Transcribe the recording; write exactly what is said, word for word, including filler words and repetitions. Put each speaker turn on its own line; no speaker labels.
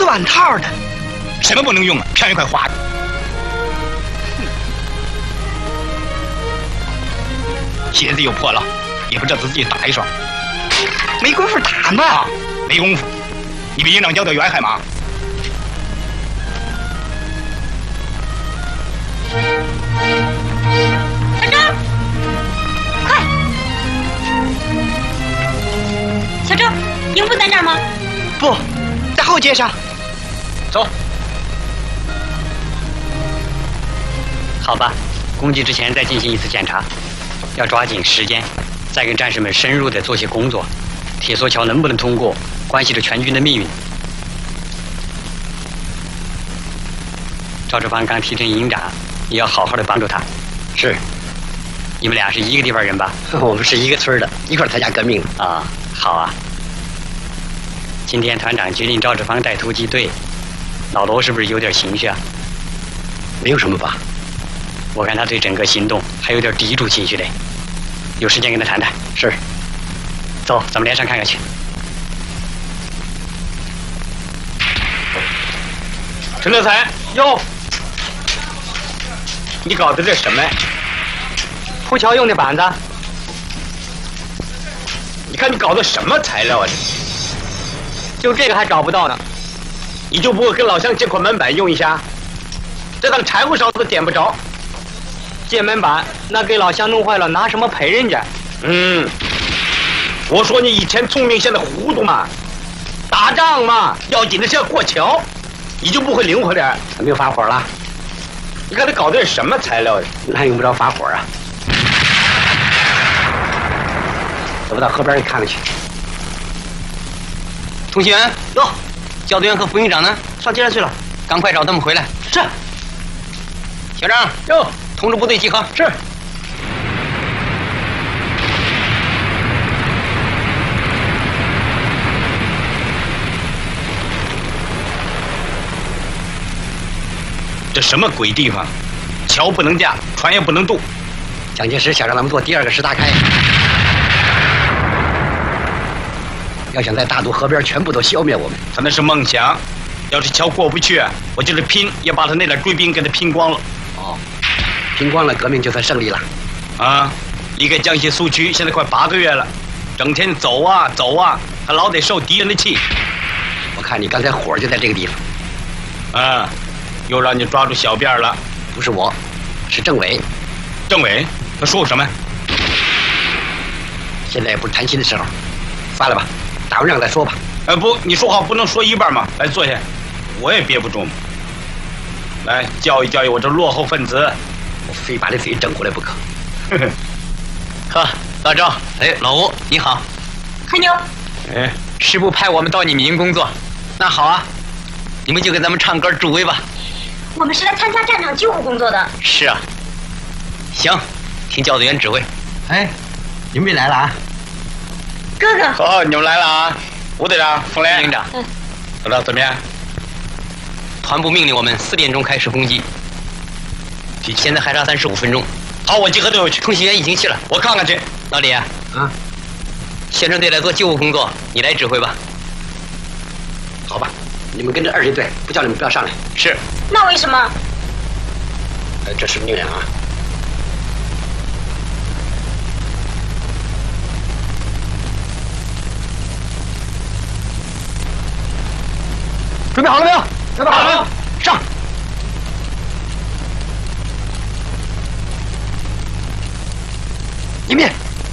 乱套的。
什么不能用啊？漂亮快花。鞋子又破了，也不知道自己打一双。
没工夫打嘛、
啊，没工夫。你比营长教的远还忙。
小周，快！小周，营部在这儿吗？
不在后街上。
走。
好吧，攻击之前再进行一次检查，要抓紧时间，再跟战士们深入的做些工作。铁索桥能不能通过，关系着全军的命运。赵志芳刚提成营长，也要好好的帮助他。
是。
你们俩是一个地方人吧？
我们是一个村的，一块参加革命的。
啊，好啊。今天团长决定赵志芳带突击队，老罗是不是有点情绪啊？
没有什么吧。
我看他对整个行动还有点抵触情绪嘞，有时间跟他谈谈。
是。
走，咱们连上看看去。
陈德才，哟，你搞的这什么？
铺桥用的板子。
你看你搞的什么材料啊？
就这个还找不到呢。
你就不会跟老乡借块门板用一下？这当柴火烧都点不着。
借门板，那给老乡弄坏了，拿什么赔人家？
嗯，我说你以前聪明，现在糊涂嘛。打仗嘛，要紧的是要过桥，你就不会灵活点？
没有发火了。
你看他搞的是什么材料？
那用不着发火啊。走不到河边去看看去。
通信员，哟，教导员和副营长呢？上街上去了，赶快找他们回来。
是。
小张，
哟，
通知部队集合。
是。这什么鬼地方？桥不能架，船也不能渡。
蒋介石想让咱们做第二个石达开，要想在大渡河边全部都消灭我们，
他那是梦想。要是桥过不去，我就是拼也把他那点追兵给他拼光了。
哦，拼光了，革命就算胜利了。
啊，离开江西苏区现在快八个月了，整天走啊走啊，他老得受敌人的气。
我看你刚才火就在这个地方。
啊，又让你抓住小辫了。
不是我，是政委。
政委，他说什么？
现在也不是谈心的时候，算了吧，打完仗再说吧。
哎，不，你说话不能说一半嘛。来，坐下，我也憋不住。来，教育教育我这落后分子，
我非把这嘴整过来不可。
呵，老赵，哎，老吴，你好。
黑牛，
哎，
师部派我们到你们营工作，那好啊，你们就给咱们唱歌助威吧。
我们是来参加战场救护工作的。
是啊。行，听教导员指挥。
哎，你们也来了啊？
哥哥。
好，你们来了啊！吴队长、冯连
营长，
嗯，
怎么怎么样？
团部命令我们四点钟开始攻击，现在还差三十五分钟。
好，我集合队伍去。
通信员已经去了，
我看看去。
老李啊，
啊，
宣传队来做救护工作，你来指挥吧。
好吧，你们跟着二十队，不叫你们不要上来。
是。
那为什么？
呃，这是命令啊。
准备好了没有？
准备好了，
上！
迎面